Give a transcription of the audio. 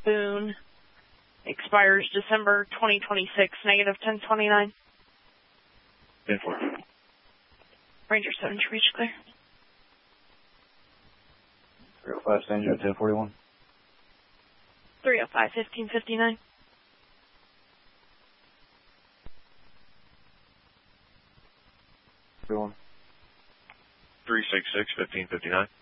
Boone. Expires December 2026, negative 1029. 10-4. Ranger 7 to reach clear. 305 Sandra 1041. 305, 1559. Everyone. 366, 1559.